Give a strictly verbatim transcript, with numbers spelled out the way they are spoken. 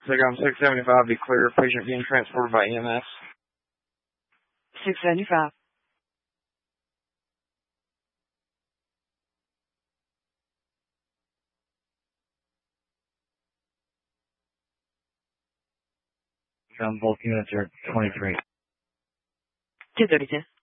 Saigon six seventy-five, be clear. Patient being transported by E M S. six seventy-five. Um, both units are twenty-three. two thirty-two.